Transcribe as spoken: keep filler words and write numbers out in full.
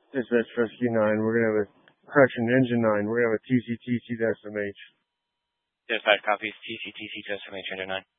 Dispatch Rescue nine, we're going to have a, correction, Engine nine, we're going to have a T C T C to S M H. Dispatch copies, T C T C to S M H, Engine nine.